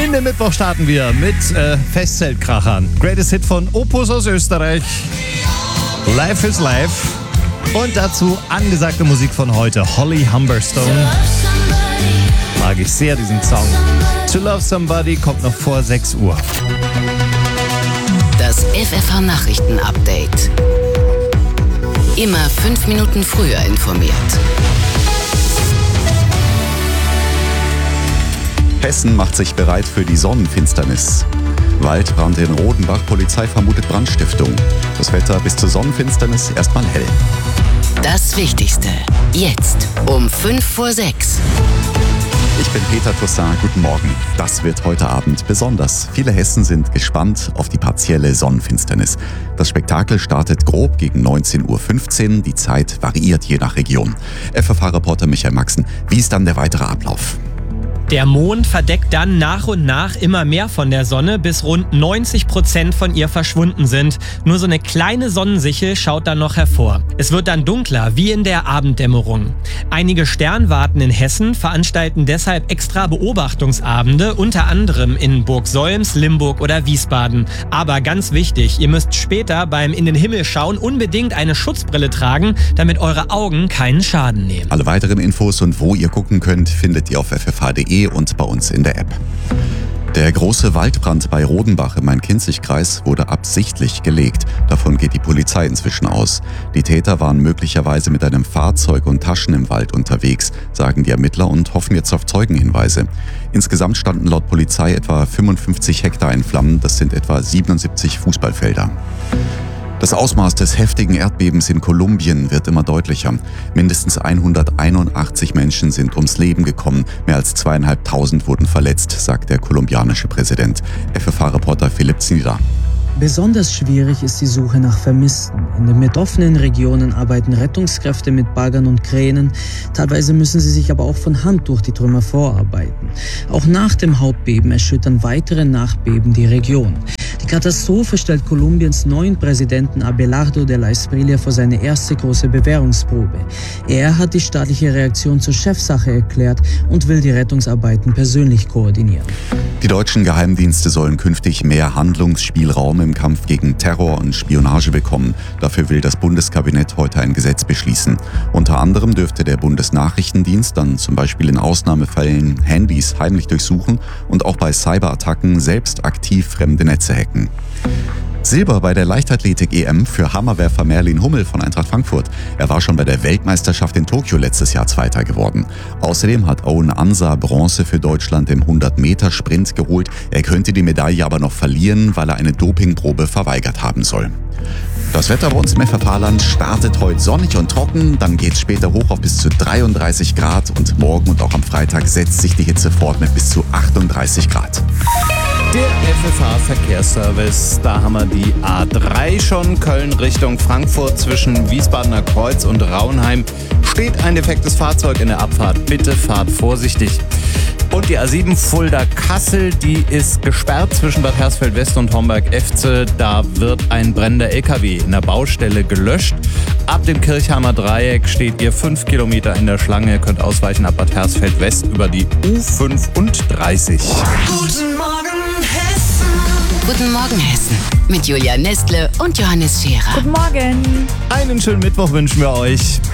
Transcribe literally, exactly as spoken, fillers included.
In den Mittwoch starten wir mit äh, Festzeltkrachern. Greatest Hit von Opus aus Österreich. Life is Life. Und dazu angesagte Musik von heute. Holly Humberstone. Mag ich sehr, diesen Song. To Love Somebody kommt noch vor sechs Uhr. Das F F H-Nachrichten-Update. Immer fünf Minuten früher informiert. Hessen macht sich bereit für die Sonnenfinsternis. Waldbrand in Rodenbach, Polizei vermutet Brandstiftung. Das Wetter bis zur Sonnenfinsternis erstmal hell. Das Wichtigste jetzt um fünf vor sechs. Ich bin Peter Toussaint, guten Morgen. Das wird heute Abend besonders. Viele Hessen sind gespannt auf die partielle Sonnenfinsternis. Das Spektakel startet grob gegen neunzehn Uhr fünfzehn. Die Zeit variiert je nach Region. F F H-Reporter Michael Maxen, wie ist dann der weitere Ablauf? Der Mond verdeckt dann nach und nach immer mehr von der Sonne, bis rund neunzig Prozent von ihr verschwunden sind. Nur so eine kleine Sonnensichel schaut dann noch hervor. Es wird dann dunkler, wie in der Abenddämmerung. Einige Sternwarten in Hessen veranstalten deshalb extra Beobachtungsabende, unter anderem in Burg Solms, Limburg oder Wiesbaden. Aber ganz wichtig, ihr müsst später beim In den Himmel schauen unbedingt eine Schutzbrille tragen, damit eure Augen keinen Schaden nehmen. Alle weiteren Infos und wo ihr gucken könnt, findet ihr auf f f h punkt d e und bei uns in der App. Der große Waldbrand bei Rodenbach im Main-Kinzig-Kreis wurde absichtlich gelegt. Davon geht die Polizei inzwischen aus. Die Täter waren möglicherweise mit einem Fahrzeug und Taschen im Wald unterwegs, sagen die Ermittler und hoffen jetzt auf Zeugenhinweise. Insgesamt standen laut Polizei etwa fünfundfünfzig Hektar in Flammen, das sind etwa siebenundsiebzig Fußballfelder. Das Ausmaß des heftigen Erdbebens in Kolumbien wird immer deutlicher. Mindestens hunderteinundachtzig Menschen sind ums Leben gekommen. Mehr als zweieinhalbtausend wurden verletzt, sagt der kolumbianische Präsident. F F H-Reporter Philipp Znieder. Besonders schwierig ist die Suche nach Vermissten. In den betroffenen Regionen arbeiten Rettungskräfte mit Baggern und Kränen. Teilweise müssen sie sich aber auch von Hand durch die Trümmer vorarbeiten. Auch nach dem Hauptbeben erschüttern weitere Nachbeben die Region. Die Katastrophe stellt Kolumbiens neuen Präsidenten Abelardo de la Espriella vor seine erste große Bewährungsprobe. Er hat die staatliche Reaktion zur Chefsache erklärt und will die Rettungsarbeiten persönlich koordinieren. Die deutschen Geheimdienste sollen künftig mehr Handlungsspielraum im Kampf gegen Terror und Spionage bekommen. Dafür will das Bundeskabinett heute ein Gesetz beschließen. Unter anderem dürfte der Bundesnachrichtendienst dann zum Beispiel in Ausnahmefällen Handys heimlich durchsuchen und auch bei Cyberattacken selbst aktiv fremde Netze hacken. Silber bei der Leichtathletik-E M für Hammerwerfer Merlin Hummel von Eintracht Frankfurt. Er war schon bei der Weltmeisterschaft in Tokio letztes Jahr Zweiter geworden. Außerdem hat Owen Ansa Bronze für Deutschland im hundert-Meter-Sprint geholt. Er könnte die Medaille aber noch verlieren, weil er eine Dopingprobe verweigert haben soll. Das Wetter bei uns im F F H-Land startet heute sonnig und trocken, dann geht es später hoch auf bis zu dreiunddreißig Grad und morgen und auch am Freitag setzt sich die Hitze fort mit bis zu achtunddreißig Grad. Der F F H-Verkehrsservice, da haben wir die A drei schon, Köln Richtung Frankfurt zwischen Wiesbadener Kreuz und Raunheim. Steht ein defektes Fahrzeug in der Abfahrt, bitte fahrt vorsichtig. Und die A sieben Fulda-Kassel, die ist gesperrt zwischen Bad Hersfeld-West und Homberg-Efze. Da wird ein brennender L K W in der Baustelle gelöscht. Ab dem Kirchheimer Dreieck steht ihr fünf Kilometer in der Schlange. Ihr könnt ausweichen ab Bad Hersfeld-West über die U fünfunddreißig. Guten Morgen Hessen. Guten Morgen Hessen. Mit Julia Nestle und Johannes Scherer. Guten Morgen. Einen schönen Mittwoch wünschen wir euch.